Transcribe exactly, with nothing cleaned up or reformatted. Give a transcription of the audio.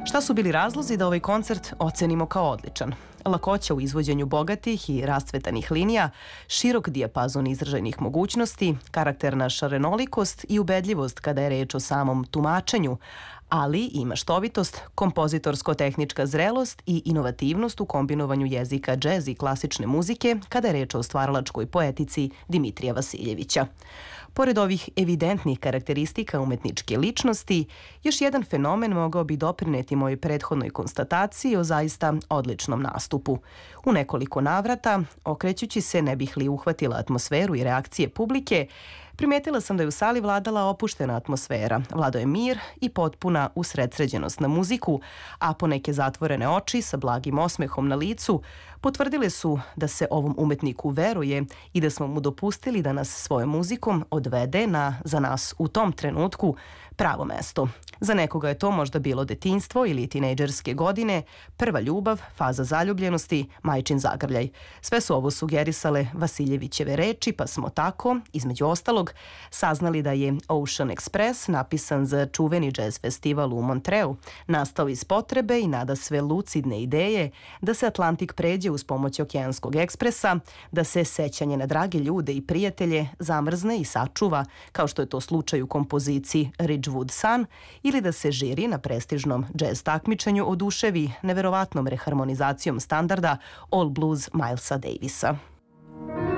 Šta su bili razlozi da ovaj koncert ocenimo kao odličan? Lakoća u izvođenju bogatih i rastvetanih linija, širok dijapazon izraženih mogućnosti, karakterna šarenolikost i ubedljivost kada je reč o samom tumačenju, ali i maštovitost, kompozitorsko-tehnička zrelost i inovativnost u kombinovanju jezika džez i klasične muzike kada je reč o stvaralačkoj poetici Dimitrija Vasiljevića. Pored ovih evidentnih karakteristika umetničke ličnosti, još jedan fenomen mogao bi doprineti mojoj prethodnoj konstataciji o zaista odličnom nastupu. U nekoliko navrata, okrećući se ne bih li uhvatila atmosferu i reakcije publike, primetila sam da je u sali vladala opuštena atmosfera, vladao je mir i potpuna usredsređenost na muziku, a poneke zatvorene oči sa blagim osmehom na licu potvrdile su da se ovom umetniku veruje i da smo mu dopustili da nas svojom muzikom odvede na, za nas u tom trenutku, pravo mesto. Za nekoga je to možda bilo detinjstvo ili tinejdžerske godine, prva ljubav, faza zaljubljenosti, majčin zagrljaj. Sve su ovo sugerisale Vasiljevićeve reči, pa smo tako, između ostalog, saznali da je Ocean Express, napisan za čuveni jazz festival u Montreu, nastao iz potrebe i nadasve lucidne ideje da se Atlantik pređe uz pomoć okeanskog ekspresa, da se sećanje na drage ljude i prijatelje zamrzne i sačuva, kao što je to slučaj u kompoziciji Ridgewood Sun, ili da se žiri na prestižnom džez takmičenju oduševi neverovatnom reharmonizacijom standarda All Blues Milesa Davisa.